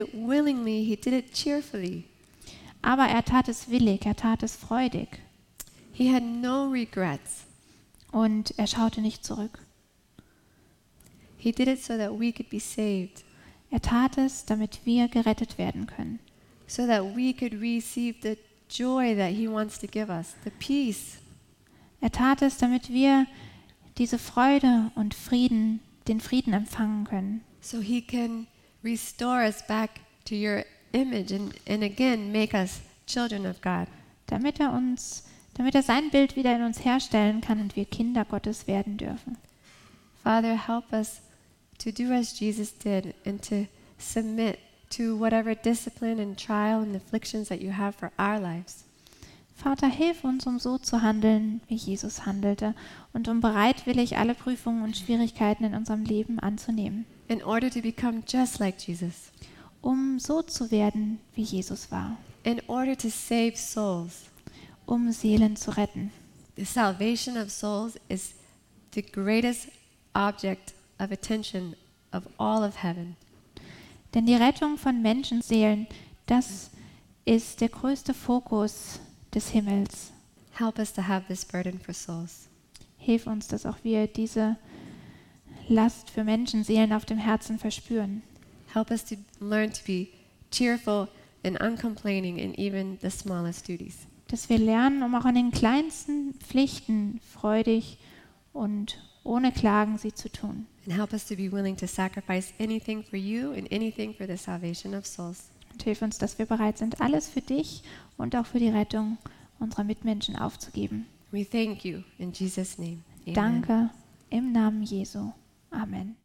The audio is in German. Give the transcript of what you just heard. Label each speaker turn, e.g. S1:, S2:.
S1: willingly, he did it cheerfully.
S2: Aber er tat es willig, er tat es freudig.
S1: He had no regrets.
S2: Und er schaute nicht zurück.
S1: He did it so that we could be saved,
S2: Er tat es, damit wir gerettet werden können.
S1: so that we could receive the joy that he wants to give us, the peace.
S2: Er tat es, damit wir diese Freude und den Frieden empfangen können.
S1: So he can restore us back to your image and again make us children of God.
S2: Damit er sein Bild wieder in uns herstellen kann und wir Kinder Gottes werden dürfen.
S1: Father, help us to do as Jesus did and to submit to whatever discipline and trial and afflictions that you have for our lives.
S2: Vater, hilf uns, um so zu handeln, wie Jesus handelte und um bereitwillig alle Prüfungen und Schwierigkeiten in unserem Leben anzunehmen,
S1: In order to become just like Jesus.
S2: um so zu werden, wie Jesus war,
S1: In order to save souls.
S2: um Seelen zu retten.
S1: The salvation of souls is the greatest object of attention of all of heaven.
S2: Denn die Rettung von Menschenseelen, das ist der größte Fokus des Himmels.
S1: Help us to have this burden for souls.
S2: Hilf uns, dass auch wir diese Last für Menschenseelen auf dem Herzen verspüren.
S1: Help us to learn to be cheerful and uncomplaining in even the smallest duties.
S2: Dass wir lernen, um auch an den kleinsten Pflichten freudig und ohne Klagen sie zu tun.
S1: And help us to be willing to sacrifice anything for you and anything for the salvation of souls.
S2: Und hilf uns, dass wir bereit sind, alles für dich und auch für die Rettung unserer Mitmenschen aufzugeben.
S1: We thank you in Jesus' name. Amen.
S2: Danke im Namen Jesu. Amen.